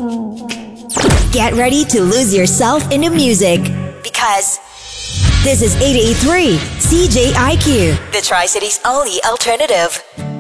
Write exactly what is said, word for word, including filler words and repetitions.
Get ready to lose yourself in the music because this is eight eighty-three C J I Q, the Tri-Cities only alternative.